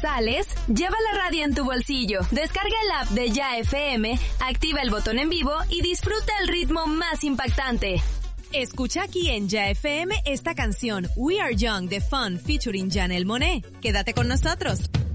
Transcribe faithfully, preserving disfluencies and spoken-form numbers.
¿Sales? Lleva la radio en tu bolsillo. Descarga el app de Ya F M, activa el botón en vivo y disfruta el ritmo más impactante. Escucha aquí en Ya F M esta canción We Are Young de Fun featuring Janelle Monáe. Quédate con nosotros.